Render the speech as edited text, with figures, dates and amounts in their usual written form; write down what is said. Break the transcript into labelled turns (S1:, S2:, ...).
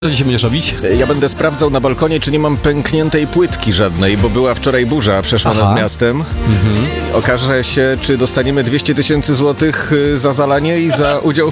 S1: Co dzisiaj będziesz robić?
S2: Ja będę sprawdzał na balkonie, czy nie mam pękniętej płytki żadnej, bo była wczoraj burza, przeszła nad miastem. Okaże się, czy dostaniemy 200 000 złotych za zalanie i za udział